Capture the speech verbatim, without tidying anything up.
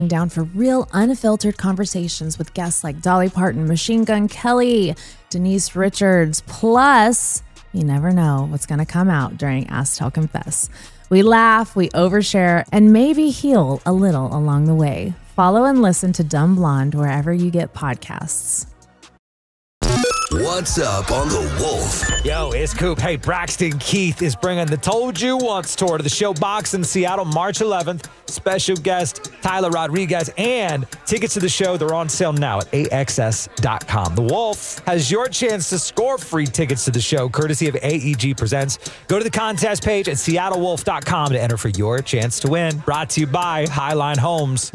down for real, unfiltered conversations with guests like Dolly Parton, Machine Gun Kelly, Denise Richards. Plus, you never know what's going to come out during Ask Tell Confess. We laugh, we overshare, and maybe heal a little along the way. Follow and listen to Dumb Blonde wherever you get podcasts. What's up on the Wolf? Yo, it's Coop. Hey, Braxton Keith is bringing the Told You Once tour to the ShoBox in Seattle, March eleventh. Special guest Tyler Rodriguez, and tickets to the show, they're on sale now at A X S dot com. The Wolf has your chance to score free tickets to the show, courtesy of A E G Presents. Go to the contest page at seattle wolf dot com to enter for your chance to win. Brought to you by Highline Homes.